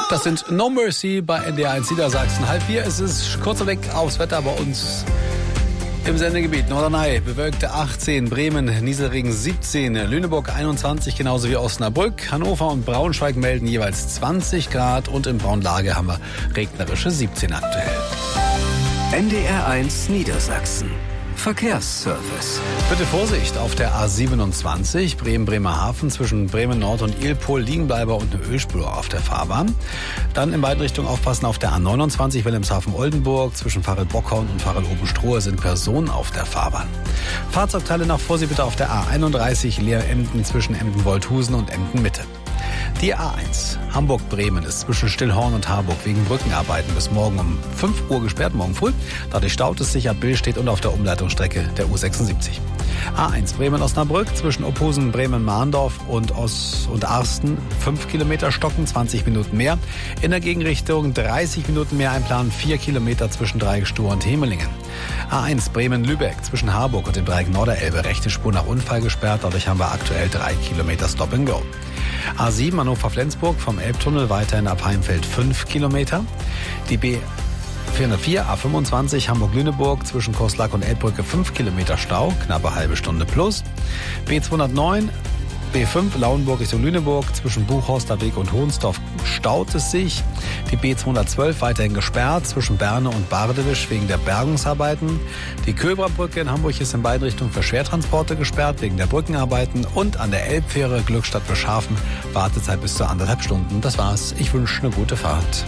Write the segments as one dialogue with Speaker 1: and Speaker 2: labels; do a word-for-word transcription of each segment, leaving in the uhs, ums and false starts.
Speaker 1: Das sind No Mercy bei N D R eins Niedersachsen. Halb vier ist es, kurzer Blick aufs Wetter bei uns im Sendegebiet. Norderney, bewölkte achtzehn, Bremen, Nieselregen siebzehn, Lüneburg einundzwanzig, genauso wie Osnabrück. Hannover und Braunschweig melden jeweils zwanzig Grad und in Braunlage haben wir regnerische siebzehn aktuell.
Speaker 2: N D R eins Niedersachsen. Verkehrsservice.
Speaker 1: Bitte Vorsicht auf der A siebenundzwanzig, Bremen-Bremerhaven, zwischen Bremen Nord und Ilpol, Liegenbleiber und eine Ölspur auf der Fahrbahn. Dann in beiden Richtungen aufpassen auf der A neunundzwanzig, Wilhelmshaven-Oldenburg, zwischen Farel-Bockhorn und Farel-Obenstruhe sind Personen auf der Fahrbahn. Fahrzeugteile nach Vorsicht bitte auf der A einunddreißig, Leer-Emden zwischen Emden-Wolthusen und Emden-Mitte. Die A eins, Hamburg-Bremen, ist zwischen Stillhorn und Harburg wegen Brückenarbeiten bis morgen um fünf Uhr gesperrt, morgen früh. Dadurch staut es sich, ab Bill steht und auf der Umleitungsstrecke der U sechsundsiebzig. A eins, Bremen-Osnabrück, zwischen Ophusen, Bremen-Mahndorf und Oss und Arsten, fünf Kilometer stocken, zwanzig Minuten mehr. In der Gegenrichtung dreißig Minuten mehr einplanen, vier Kilometer zwischen Dreieckstuhr und Hemelingen. A eins, Bremen-Lübeck, zwischen Harburg und dem Dreieck Norderelbe, rechte Spur nach Unfall gesperrt, dadurch haben wir aktuell drei Kilometer Stop and Go. A sieben, Hannover-Flensburg, vom Elbtunnel weiterhin ab Heimfeld fünf Kilometer. Die B vierhundertvier, A fünfundzwanzig, Hamburg-Lüneburg, zwischen Korslack und Elbbrücke fünf Kilometer Stau, knappe halbe Stunde plus. B zweihundertneun, B fünf, Lauenburg Richtung Lüneburg, zwischen Buchhorster Weg und Hohnsdorf staut es sich. Die B zweihundertzwölf weiterhin gesperrt, zwischen Berne und Bardewisch wegen der Bergungsarbeiten. Die Köberbrücke in Hamburg ist in beiden Richtungen für Schwertransporte gesperrt, wegen der Brückenarbeiten. Und an der Elbfähre Glückstadt-Bischhafen Wartezeit bis zu anderthalb Stunden. Das war's. Ich wünsche eine gute Fahrt.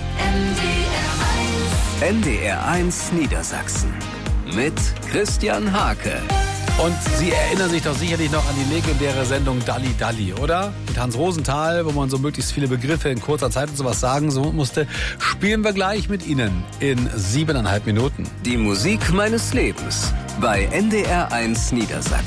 Speaker 2: N D R eins Niedersachsen mit Christian Hake.
Speaker 1: Und Sie erinnern sich doch sicherlich noch an die legendäre Sendung Dalli Dalli, oder? Mit Hans Rosenthal, wo man so möglichst viele Begriffe in kurzer Zeit und sowas sagen so musste. Spielen wir gleich mit Ihnen in siebeneinhalb Minuten.
Speaker 2: Die Musik meines Lebens bei N D R eins Niedersachsen.